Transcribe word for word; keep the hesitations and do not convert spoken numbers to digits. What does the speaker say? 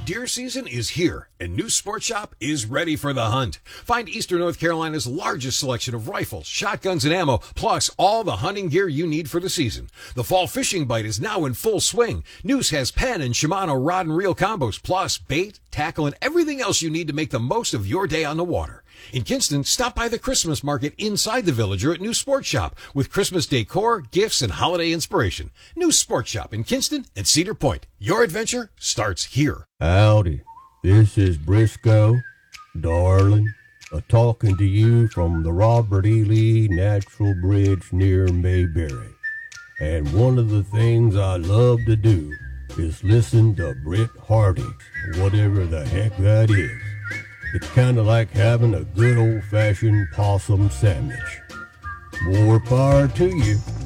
Deer season is here, and New Sport Shop is ready for the hunt. Find Eastern North Carolina's largest selection of rifles, shotguns, and ammo, plus all the hunting gear you need for the season. The fall fishing bite is now in full swing. News has Penn and Shimano rod and reel combos, plus bait, tackle, and everything else you need to make the most of your day on the water. In Kinston, stop by the Christmas market inside the Villager at New Sport Shop with Christmas decor, gifts, and holiday inspiration. New Sport Shop in Kinston and Cedar Point. Your adventure starts here. Howdy, this is Briscoe, darling, a talking to you from the Robert E. Lee Natural Bridge near Mayberry. And one of the things I love to do is listen to Brit Hardy, whatever the heck that is. It's kind of like having a good old-fashioned possum sandwich. More power to you.